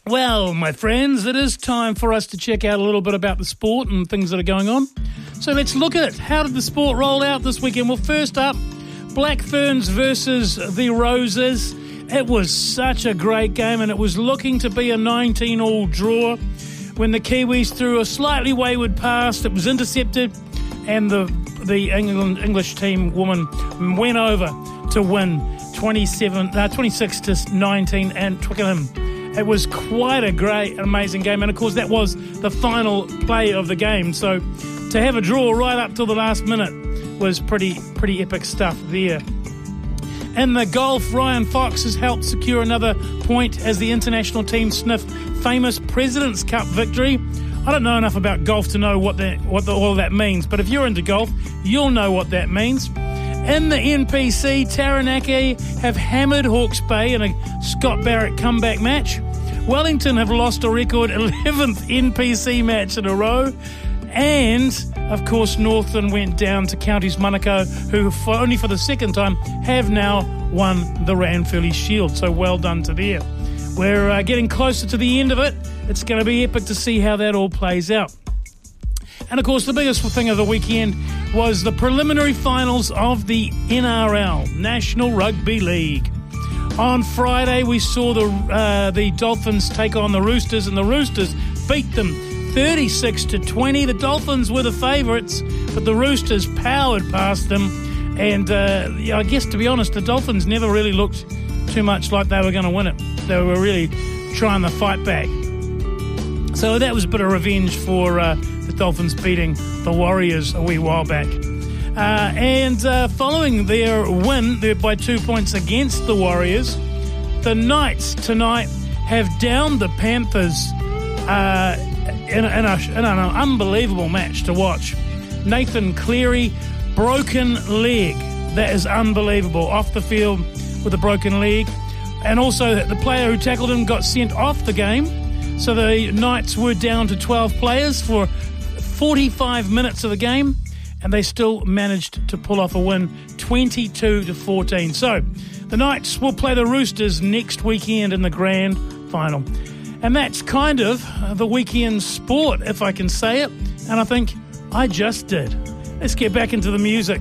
Well, my friends, it is time for us to check out a little bit about the sport and things that are going on. So let's look at it. How did the sport roll out this weekend? Well, first up, Black Ferns versus the Roses. It was such a great game, and it was looking to be a 19-all draw when the Kiwis threw a slightly wayward pass. It was intercepted, and the English team woman went over to win 26-19 at Twickenham. It was quite a great, amazing game, and of course that was the final play of the game. So to have a draw right up till the last minute was pretty epic stuff there. In the golf, Ryan Fox has helped secure another point as the international team sniffed famous President's Cup victory. I don't know enough about golf to know what all that means, but if you're into golf, you'll know what that means. In the NPC, Taranaki have hammered Hawke's Bay in a Scott Barrett comeback match. Wellington have lost a record 11th NPC match in a row. And, of course, Northland went down to Counties Manukau, who, only for the second time, have now won the Ranfurly Shield. So well done to them. We're getting closer to the end of it. It's going to be epic to see how that all plays out. And, of course, the biggest thing of the weekend was the preliminary finals of the NRL, National Rugby League. On Friday, we saw the Dolphins take on the Roosters, and the Roosters beat them 36-20. The Dolphins were the favourites, but the Roosters powered past them. And I guess, to be honest, the Dolphins never really looked too much like they were going to win it. They were really trying to fight back. So that was a bit of revenge for the Dolphins beating the Warriors a wee while back. And following their win by 2 points against the Warriors, the Knights tonight have downed the Panthers in an unbelievable match to watch. Nathan Cleary, broken leg. That is unbelievable. Off the field with a broken leg. And also the player who tackled him got sent off the game. So the Knights were down to 12 players for 45 minutes of the game, and they still managed to pull off a win 22-14. So the Knights will play the Roosters next weekend in the grand final. And that's kind of the weekend sport, if I can say it. And I think I just did. Let's get back into the music.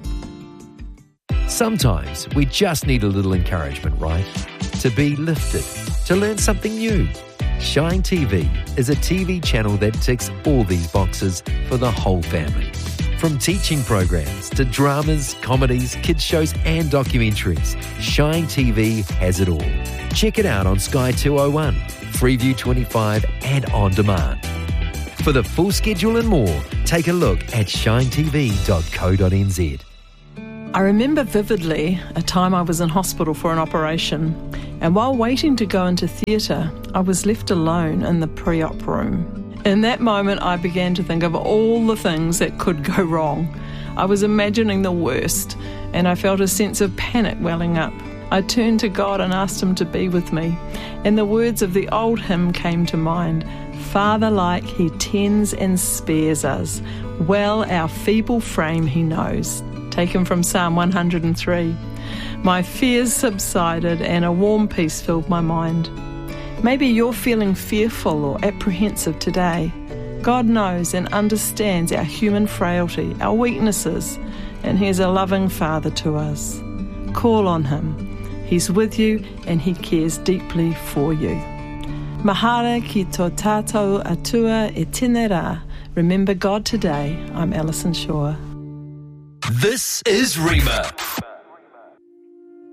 Sometimes we just need a little encouragement, right? To be lifted, to learn something new. Shine TV is a TV channel that ticks all these boxes for the whole family. From teaching programs to dramas, comedies, kids shows and documentaries, Shine TV has it all. Check it out on Sky 201, Freeview 25 and on demand. For the full schedule and more, take a look at shinetv.co.nz. I remember vividly a time I was in hospital for an operation, and while waiting to go into theatre, I was left alone in the pre-op room. In that moment, I began to think of all the things that could go wrong. I was imagining the worst, and I felt a sense of panic welling up. I turned to God and asked Him to be with me, and the words of the old hymn came to mind. Father-like, He tends and spares us. Well, our feeble frame He knows. Taken from Psalm 103. My fears subsided and a warm peace filled my mind. Maybe you're feeling fearful or apprehensive today. God knows and understands our human frailty, our weaknesses, and He's a loving Father to us. Call on Him. He's with you and He cares deeply for you. Mahara ki tō tātou atua e tēnei rā. Remember God today. I'm Alison Shaw. This is Rima.